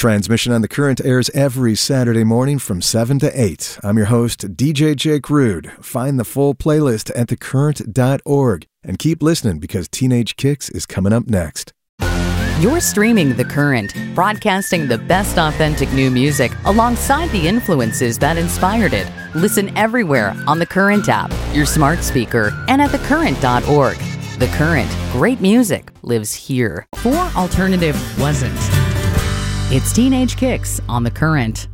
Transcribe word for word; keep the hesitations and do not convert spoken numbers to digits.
Transmission on the Current airs every Saturday morning from seven to eight. I'm your host, D J Jake Rude. Find the full playlist at the current dot org and keep listening because Teenage Kicks is coming up next. You're streaming The Current, broadcasting the best authentic new music alongside the influences that inspired it. Listen everywhere on the Current app, your smart speaker, and at the current dot org. The Current, great music lives here. For Alternative Wasn't. It's Teenage Kicks on The Current.